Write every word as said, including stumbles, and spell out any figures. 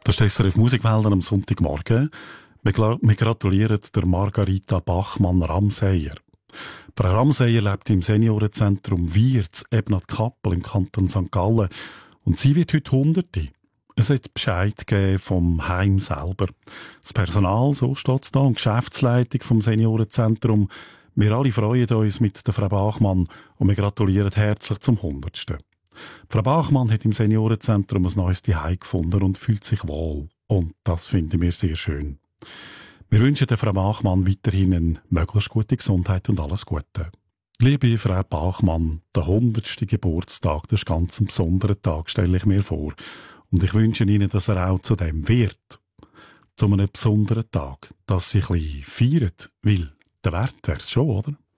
Das ist S R F Musikwellen am Sonntagmorgen. Wir, gla- wir gratulieren der Margarita Bachmann-Ramseyer. Frau Ramseyer lebt im Seniorenzentrum Wierz, Ebnat-Kappel im Kanton Sankt Gallen. Und sie wird heute Hunderte. Es hat Bescheid gegeben vom Heim selber. Das Personal, so steht es da, und die Geschäftsleitung vom Seniorenzentrum. Wir alle freuen uns mit der Frau Bachmann und wir gratulieren herzlich zum Hundertsten. Frau Bachmann hat im Seniorenzentrum ein neues Zuhause gefunden und fühlt sich wohl. Und das finden wir sehr schön. Wir wünschen der Frau Bachmann weiterhin eine möglichst gute Gesundheit und alles Gute. Liebe Frau Bachmann, der hundertste Geburtstag, das ist ganz ein besonderer Tag, stelle ich mir vor. Und ich wünsche Ihnen, dass er auch zu dem wird. Zu einem besonderen Tag, dass Sie ein bisschen feiern, weil der Wert wäre es schon, oder?